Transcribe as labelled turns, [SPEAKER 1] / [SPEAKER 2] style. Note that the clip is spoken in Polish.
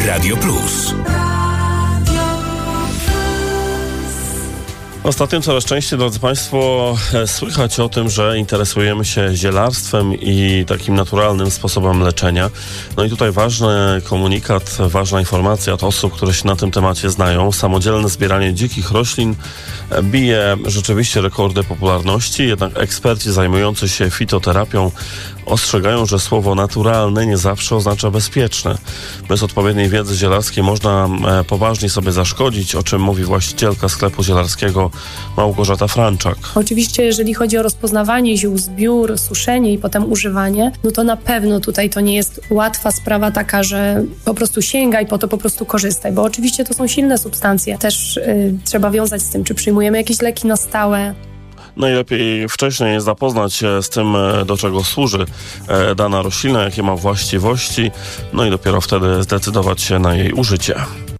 [SPEAKER 1] Radio Plus.
[SPEAKER 2] Ostatnio coraz częściej, drodzy Państwo, słychać o tym, że interesujemy się zielarstwem i takim naturalnym sposobem leczenia. No i tutaj ważny komunikat, ważna informacja od osób, które się na tym temacie znają. Samodzielne zbieranie dzikich roślin bije rzeczywiście rekordy popularności, jednak eksperci zajmujący się fitoterapią ostrzegają, że słowo naturalne nie zawsze oznacza bezpieczne. Bez odpowiedniej wiedzy zielarskiej można poważnie sobie zaszkodzić, o czym mówi właścicielka sklepu zielarskiego Małgorzata Franczak.
[SPEAKER 3] Oczywiście, jeżeli chodzi o rozpoznawanie ziół, zbiór, suszenie i potem używanie, no to na pewno tutaj to nie jest łatwa sprawa taka, że po prostu sięgaj, po to po prostu korzystaj, bo oczywiście to są silne substancje. Też trzeba wiązać z tym, czy przyjmujemy jakieś leki na stałe.
[SPEAKER 2] Najlepiej wcześniej zapoznać się z tym, do czego służy dana roślina, jakie ma właściwości, no i dopiero wtedy zdecydować się na jej użycie.